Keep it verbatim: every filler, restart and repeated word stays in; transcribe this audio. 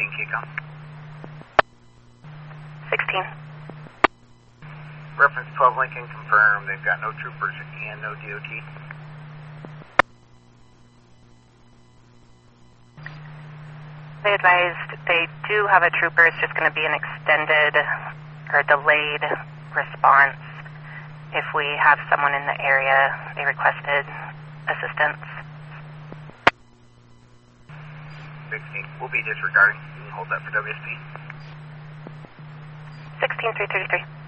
sixteen, K-Com. sixteen. Reference twelve Lincoln confirmed. They've got no troopers and no D O T. They advised they do have a trooper. It's just going to be an extended or delayed response. If we have someone in the area, they requested assistance. sixteen. We'll be disregarding. You can hold that for W S P. sixteen three thirty-three.